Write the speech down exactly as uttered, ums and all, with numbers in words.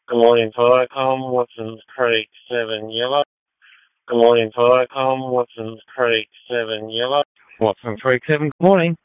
Good morning, Viacom, Watson's Creek, seven Yellow. Good morning, Viacom, Watson's Creek, seven Yellow. Watson three seven, good morning.